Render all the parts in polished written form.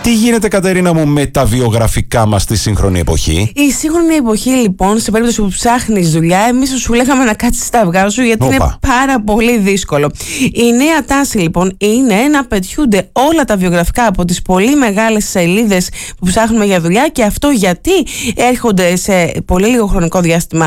Τι γίνεται, Κατερίνα μου, με τα βιογραφικά μας στη σύγχρονη εποχή? Η σύγχρονη εποχή, λοιπόν, σε περίπτωση που ψάχνεις δουλειά, εμείς σου λέγαμε να κάτσεις τα αυγά σου, γιατί είναι πάρα πολύ δύσκολο. Η νέα τάση, λοιπόν, είναι να πετιούνται όλα τα βιογραφικά από τις πολύ μεγάλες σελίδες που ψάχνουμε για δουλειά, και αυτό γιατί έρχονται σε πολύ λίγο χρονικό διάστημα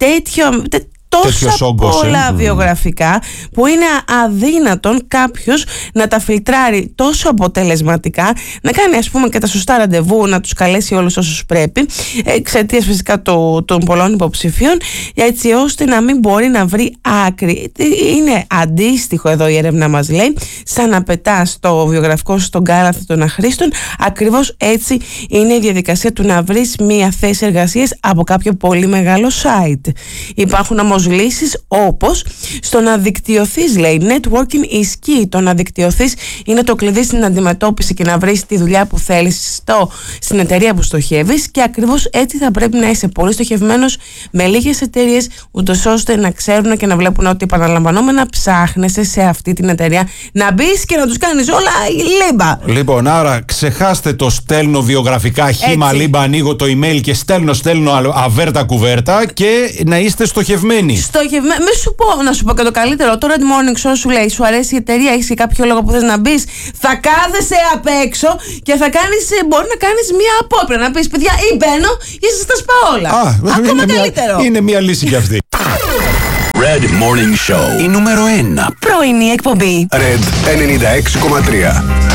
τόσα πολλά βιογραφικά που είναι αδύνατον κάποιος να τα φιλτράρει τόσο αποτελεσματικά, να κάνει, ας πούμε, και τα σωστά ραντεβού, να τους καλέσει όλους όσους πρέπει, εξαιτίας φυσικά των πολλών υποψηφίων, έτσι ώστε να μην μπορεί να βρει άκρη. Είναι αντίστοιχο, εδώ η έρευνα μας λέει, σαν να πετάς το βιογραφικό στον κάλαθο των αχρήστων. Ακριβώς έτσι είναι η διαδικασία του να βρεις μία θέση εργασίας από κάποιο πολύ μεγάλο site. Υπάρχουν όμως λύσεις, όπως στο να δικτυωθείς, λέει. Networking is key. Το να δικτυωθείς είναι το κλειδί στην αντιμετώπιση και να βρεις τη δουλειά που θέλεις στην εταιρεία που στοχεύεις, και ακριβώς έτσι θα πρέπει να είσαι πολύ στοχευμένος με λίγες εταιρείες, ούτως ώστε να ξέρουν και να βλέπουν ότι επαναλαμβανόμενα ψάχνεσαι σε αυτή την εταιρεία, να μπεις και να τους κάνεις όλα λίμπα. Λοιπόν, άρα ξεχάστε το στέλνω βιογραφικά χήμα λίμπα, ανοίγω το email και στέλνω αβέρτα κουβέρτα, και να είστε στοχευμένοι. Μη σου πω, να σου πω και το καλύτερο. Τώρα τη morning show σου λέει, σου αρέσει η εταιρεία, έχεις και κάποιο λόγο που θες να μπεις, θα κάθεσαι απ' έξω και θα κάνεις, μπορεί να κάνεις μία απόπειρα, να πεις, παιδιά, ή μπαίνω ή σας τα σπάω όλα. Ακόμα καλύτερο. Είναι μία λύση κι αυτή. Red Morning Show. Η νούμερο 1 πρωινή εκπομπή. Red 96,3.